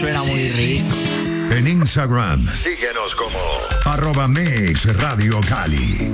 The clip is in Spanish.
suena muy rico. En Instagram, síguenos como @MixRadioCali.